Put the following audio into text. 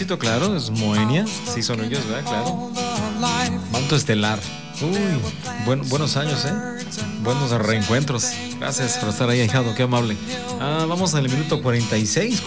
éxito, claro, es Moenia. Sí, son ellos, ¿verdad? Claro. Manto Estelar. Uy, buenos años, ¿eh? Buenos reencuentros. Gracias por estar ahí, ahijado, qué amable. Vamos al minuto 46.